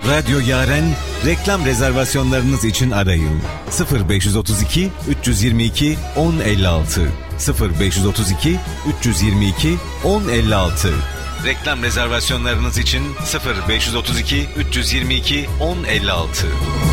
Radyo Yaren reklam rezervasyonlarınız için arayın. 0532 322 1056 0532 322 1056. Reklam rezervasyonlarınız için 0532 322 1056.